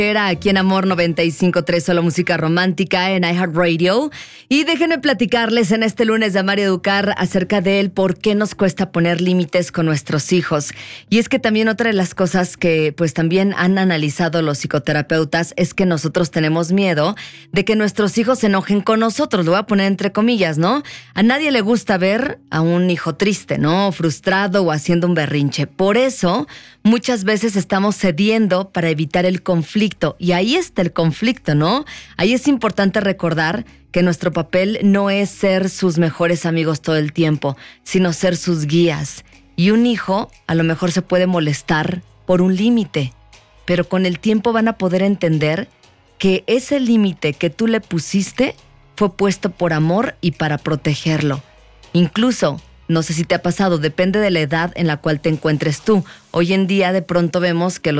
Era aquí en Amor 95.3, solo música romántica en iHeartRadio. Y déjenme platicarles en este lunes de Amar y Educar acerca de él, por qué nos cuesta poner límites con nuestros hijos. Y es que también otra de las cosas que pues también han analizado los psicoterapeutas es que nosotros tenemos miedo de que nuestros hijos se enojen con nosotros. Lo voy a poner entre comillas, ¿no? A nadie le gusta ver a un hijo triste, ¿no? Frustrado o haciendo un berrinche. Por eso, muchas veces estamos cediendo para evitar el conflicto. Y ahí está el conflicto, ¿no? Ahí es importante recordar que nuestro papel no es ser sus mejores amigos todo el tiempo, sino ser sus guías. Y un hijo a lo mejor se puede molestar por un límite, pero con el tiempo van a poder entender que ese límite que tú le pusiste fue puesto por amor y para protegerlo. Incluso, no sé si te ha pasado, depende de la edad en la cual te encuentres tú. Hoy en día de pronto vemos que